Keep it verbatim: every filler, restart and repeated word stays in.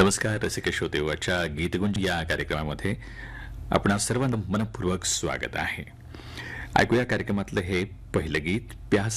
नमस्कार रसिक श्रोतेवाच्या गीतगुंज या कार्यक्रमामध्ये आपणा सर्वांना मनपूर्वक स्वागत आहे. ऐकूया कार्यक्रमातलं हे पहिलं गीत प्यास